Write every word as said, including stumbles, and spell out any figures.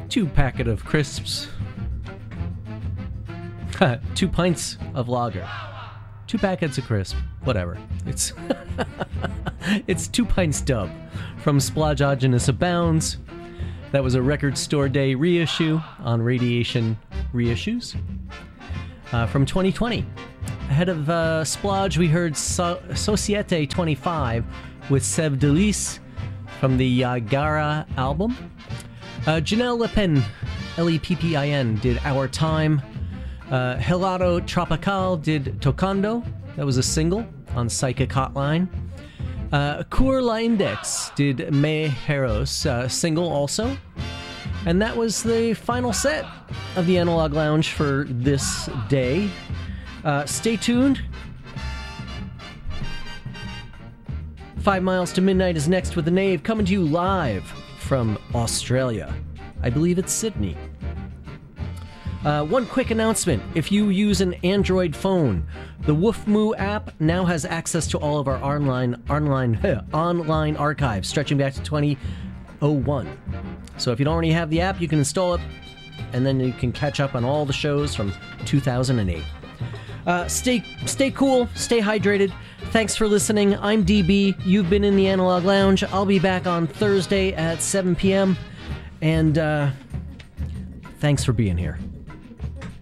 two packet of crisps, two pints of lager, two packets of crisp, whatever. It's it's two pints dub from Splodgogenous Abounds. That was a Record Store Day reissue on Radiation Reissues uh, from twenty twenty. Ahead of uh, Splodge, we heard so- Societe twenty-five with Sève de Lys from the Yagara album. Uh, Janelle Le Pen, L E P P I N, did Our Time. Uh, Helado Tropical did Tocando. That was a single on Psychic Hotline. Uh, Cour La Index did Me Heros, uh, single also. And that was the final set of the Analog Lounge for this day. Uh, stay tuned. Five Miles to Midnight is next with the Knave, coming to you live from Australia. I believe it's Sydney. Uh, one quick announcement. If you use an Android phone, the WoofMoo app now has access to all of our online online online archives stretching back to twenty oh one. So if you don't already have the app, you can install it, and then you can catch up on all the shows from two thousand eight. Uh, stay stay cool, stay hydrated. Thanks for listening. I'm D B. You've been in the Analog Lounge. I'll be back on Thursday at seven p.m. And uh, thanks for being here.